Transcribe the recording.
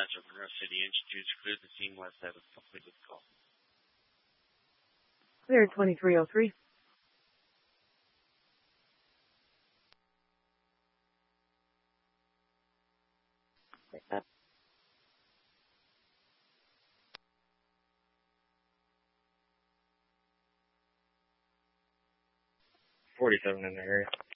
Central Monroe City. Engine 2's cleared the scene west side of complete with call. Clear 2303. Like that. 47 in the area.